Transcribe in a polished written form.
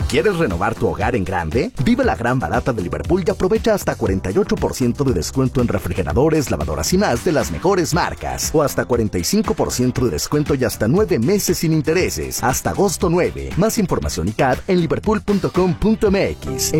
¿Quieres renovar tu hogar en grande? Vive la gran barata de Liverpool y aprovecha hasta 48% de descuento en refrigeradores, lavadoras y más de las mejores marcas. O hasta 45% de descuento y hasta 9 meses sin intereses. Hasta agosto 9. Más información y CAD en liverpool.com.mx.